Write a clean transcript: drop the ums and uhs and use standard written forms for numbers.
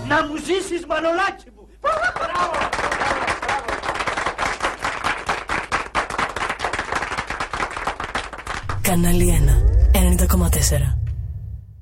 Να μου ζήσεις, Μανολάκι μου. Μπράβο. Κανάλι 1, 90,4.